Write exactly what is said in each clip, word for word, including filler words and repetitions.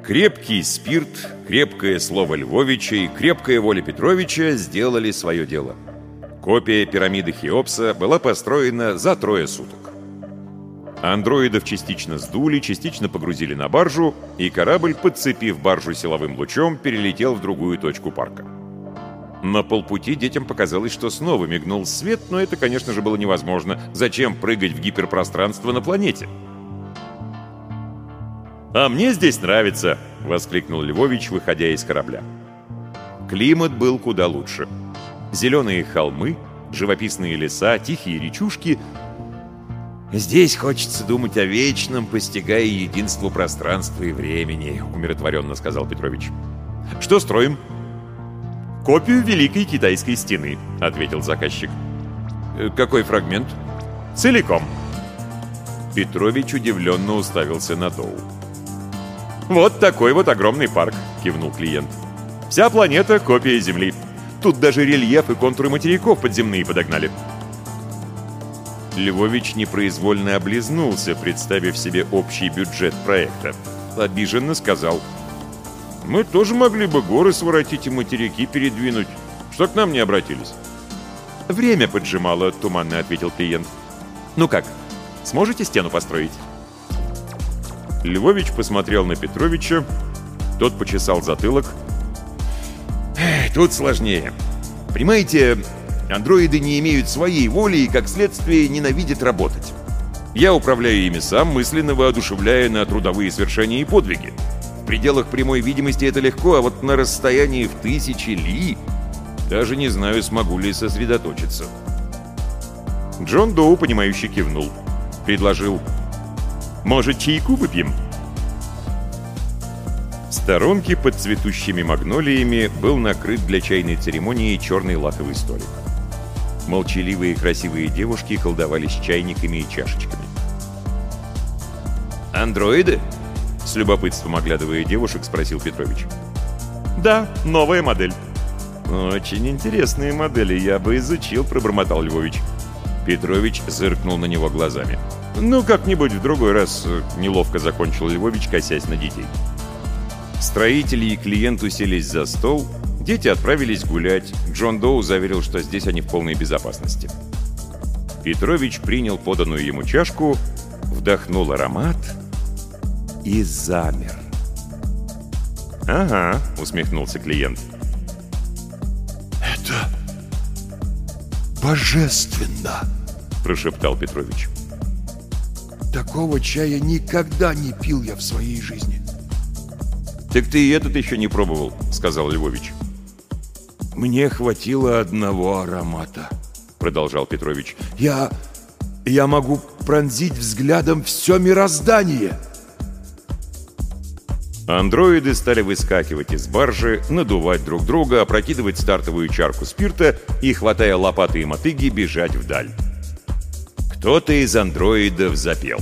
Крепкий спирт, крепкое слово Львовича и крепкая воля Петровича сделали свое дело. Копия пирамиды Хеопса была построена за трое суток. Андроидов частично сдули, частично погрузили на баржу, и корабль, подцепив баржу силовым лучом, перелетел в другую точку парка. На полпути детям показалось, что снова мигнул свет, но это, конечно же, было невозможно. Зачем прыгать в гиперпространство на планете? «А мне здесь нравится!» — воскликнул Львович, выходя из корабля. Климат был куда лучше. Зеленые холмы, живописные леса, тихие речушки. «Здесь хочется думать о вечном, постигая единство пространства и времени», — умиротворенно сказал Петрович. «Что строим?» «Копию Великой Китайской стены», — ответил заказчик. «Какой фрагмент?» «Целиком». Петрович удивленно уставился на Доу. «Вот такой вот огромный парк», — кивнул клиент. «Вся планета — копия Земли. Тут даже рельеф и контуры материков подземные подогнали». Львович непроизвольно облизнулся, представив себе общий бюджет проекта. Обиженно сказал: «Мы тоже могли бы горы своротить и материки передвинуть. Что к нам не обратились?» «Время поджимало», — туманно ответил клиент. «Ну как, сможете стену построить?» Львович посмотрел на Петровича. Тот почесал затылок. «Тут сложнее. Понимаете, андроиды не имеют своей воли и, как следствие, ненавидят работать. Я управляю ими сам, мысленно воодушевляя на трудовые свершения и подвиги. В пределах прямой видимости это легко, а вот на расстоянии в тысячи ли даже не знаю, смогу ли сосредоточиться». Джон Доу, понимающе кивнул. Предложил: «Может, чайку выпьем?» В сторонке под цветущими магнолиями был накрыт для чайной церемонии черный лаковый столик. Молчаливые красивые девушки колдовали с чайниками и чашечками. «Андроиды?» — с любопытством оглядывая девушек, спросил Петрович. «Да, новая модель». «Очень интересные модели, я бы изучил», — пробормотал Львович. Петрович зыркнул на него глазами. «Ну, как-нибудь в другой раз», — неловко закончил Львович, косясь на детей. Строители и клиент уселись за стол, дети отправились гулять. Джон Доу заверил, что здесь они в полной безопасности. Петрович принял поданную ему чашку, вдохнул аромат и замер. «Ага», — усмехнулся клиент. «Это божественно!» — прошептал Петрович. «Такого чая никогда не пил я в своей жизни». «Так ты и этот еще не пробовал», — сказал Львович. «Мне хватило одного аромата», — продолжал Петрович. «Я... я могу пронзить взглядом все мироздание». Андроиды стали выскакивать из баржи, надувать друг друга, опрокидывать стартовую чарку спирта и, хватая лопаты и мотыги, бежать вдаль. Кто-то из андроидов запел.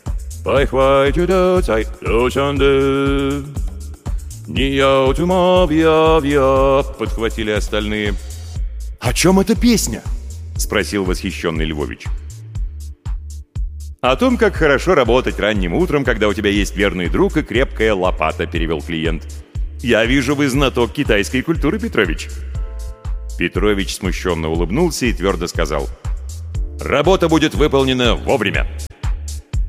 Подхватили остальные. «О чем эта песня?» — спросил восхищенный Львович. «О том, как хорошо работать ранним утром, когда у тебя есть верный друг и крепкая лопата», — перевел клиент. «Я вижу, вы знаток китайской культуры, Петрович». Петрович смущенно улыбнулся и твердо сказал: «Работа будет выполнена вовремя».